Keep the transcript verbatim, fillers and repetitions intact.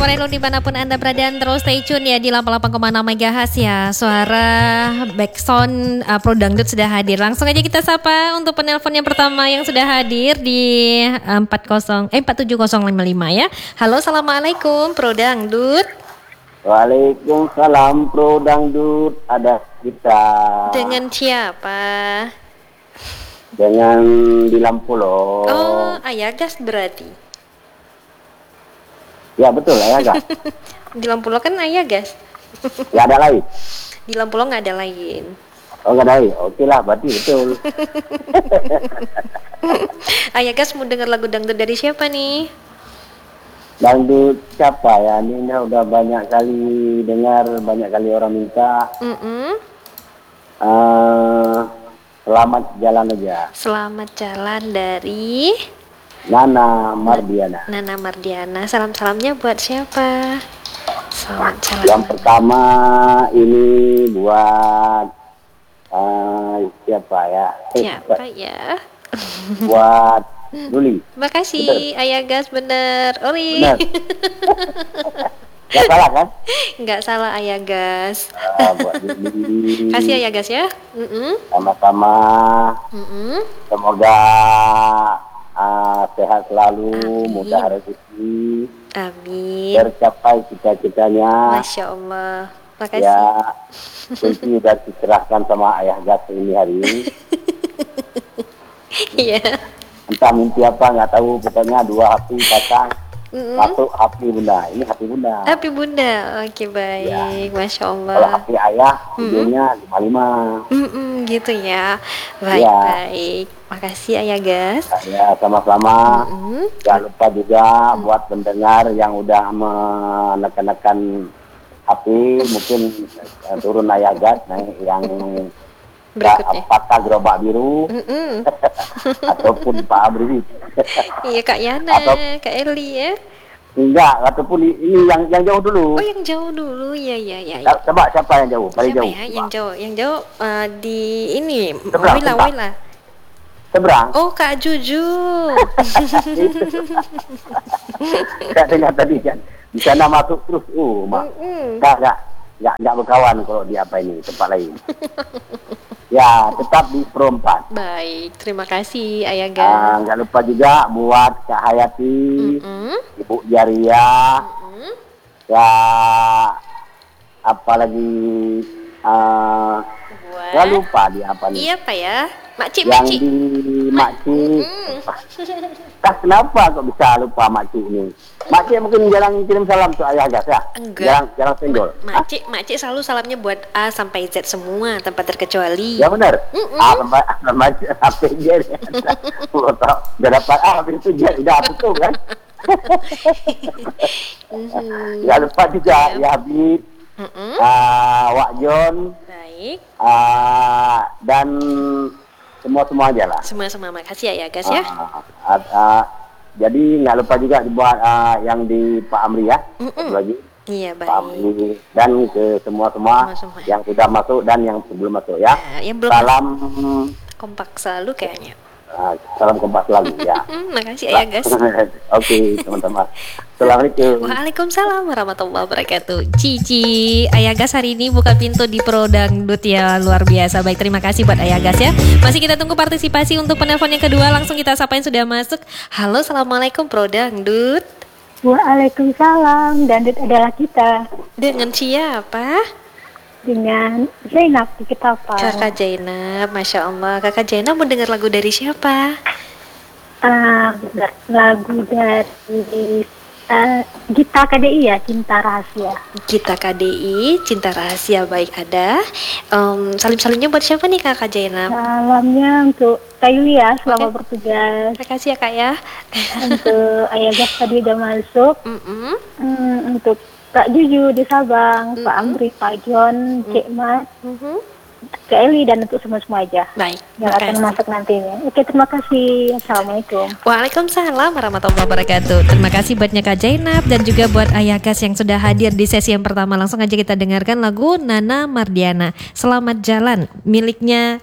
Morelo dimanapun Anda berada, terus stay tune ya di delapan puluh delapan koma enam megahertz ya. Suara backsound uh, Pro Dangdut sudah hadir. Langsung aja kita sapa untuk penelpon yang pertama yang sudah hadir di uh, empat nol eh empat tujuh nol lima lima ya. Halo, assalamualaikum Pro Dangdut. Waalaikumsalam Pro Dangdut, ada kita. Dengan siapa? Dengan di Lampulo. Oh, Ayagas berarti. Ya betul, Ayagas. Di Lampulo kan Ayagas. Ya ada lain. Di Lampulo nggak ada lain. Oh nggak ada lain. Oke lah, berarti betul. Ayagas mau dengar lagu dangdut dari siapa nih? Dangdut siapa ya? Ini udah banyak kali dengar, banyak kali orang minta. Mm-mm. Uh, selamat jalan aja. Selamat jalan dari Nana Mardiana. Nana Mardiana. Salam-salamnya buat siapa? Selamat jalan. Yang pertama ini buat uh, siapa ya? Siapa ya? Buat Luli. Makasih Ayagas, bener. Ori. Bener. Gak salah kan? Nggak salah Ayagas. Uh, buat Luli. Kasih Ayagas ya. Mm-mm. Sama-sama. Mm-mm. Semoga uh, sehat selalu, Amin. mudah rezeki, Amin. tercapai cita-citanya. Masya Allah. Makasih. Ya, kunci sudah diserahkan sama Ayah Gas ini hari ini. Iya. Entah mimpi apa nggak tahu, pokoknya dua hati pasang. Mm-mm. Satu hati bunda, ini hati bunda. Happy Bunda. Oke, baik. Ya. Masya Kalau Allah. hati ayah, ujungnya lima lima. Mm-mm, gitu ya. Baik, Ya. baik. Makasih Ayagas. Ya, sama-sama. Mm-mm. Jangan lupa juga buat pendengar yang udah menekan-nekan H P, mungkin uh, turun Ayah Gas, nah, yang Berikutnya. patah gerobak biru, Mm-mm. ataupun Pak Abri. Iya Kak Yana, Atau- Kak Eli ya. Enggak, ataupun ini yang yang jauh dulu. Oh yang jauh dulu, ya ya ya. ya. Coba siapa yang jauh? Paling Siapa jauh. ya? Yang jauh, yang jauh uh, di ini. Seberang, Wila, seberang. Wila. Seberang. Oh Kak Juju. Saya dengar tadi kan. Di sana masuk terus, uh, mak. Mm-mm. Enggak, enggak, enggak, enggak berkawan kalau di apa ini, tempat lain. Ya, tetap di Pro empat. Baik, terima kasih Ayagas. Ah, enggak lupa juga buat Kak Hayati, Mm-mm. Ibu Jaria, Mm-mm. ya apalagi uh, Buat. enggak lupa di apa nih. Iya Pak ya. Makcik, Yang makcik. di Makcik. Mm. Kak, kenapa kok bisa lupa Makcik ini? Makcik mungkin jarang kirim salam tuh Ayah Gas ya? Enggak. Jarang, jarang senggol. Hah? Makcik, makcik selalu salamnya buat A sampai Z semua tanpa terkecuali. Ya benar. Mm-mm. Ah, sampai sampai sampai J. Udah dapat A habis itu J udah tutup kan? Mhm. Jangan lupa juga ya Habib, Mm-mm. ah, Wak Jon, Baik. ah, dan semua-semua aja lah. Semua-semua makasih ya Gas ya. Ah, ah, ah, jadi nggak lupa juga buat ah, yang di Pak Amri ya, Mm-mm. satu lagi Iya Pak baik. Amri dan ke semua-semua Semua-semua. yang sudah masuk dan yang sebelum masuk ya. Nah, yang belum Salam, kompak selalu kayaknya. ah, salam kompak selalu ya. Mm, makasih ya Gas. Oke teman-teman. Assalamualaikum. Waalaikumsalam warahmatullahi wabarakatuh. Cici, Ayagas hari ini buka pintu di Pro Dangdut ya, luar biasa. Baik, terima kasih buat Ayagas ya. Masih kita tunggu partisipasi untuk penelpon yang kedua. Langsung kita sapa yang sudah masuk. Halo, assalamualaikum Pro Dangdut. Waalaikumsalam, Dangdut adalah kita. Dengan siapa? Dengan Zainab di Ketapang. Kakak Jainab, Masya Allah. Kakak Jainab mau dengar lagu dari siapa? Ah, lagu dari uh, Gita K D I ya, Cinta Rahasia. Kita K D I, Cinta Rahasia. Baik, ada. Um, salim-salimnya buat siapa nih Kakak Jainab? Salamnya untuk Kaili ya, selama Oke. bertugas. Terima kasih ya Kak ya. Untuk Ayah Gas tadi udah masuk. Mm-mm. Hmm, untuk Kak Juju di Sabang, Pak Mm-mm. Amri, Pak John, Cik Mas, Mhm. Kak Eli, dan untuk semua-semua aja Baik, yang akan makasih. masuk nantinya. Oke, terima kasih. Assalamualaikum. Waalaikumsalam warahmatullahi wabarakatuh. Terima kasih buatnya Kak Jainab dan juga buat Ayagas yang sudah hadir di sesi yang pertama. Langsung aja kita dengarkan lagu Nana Mardiana, Selamat Jalan, miliknya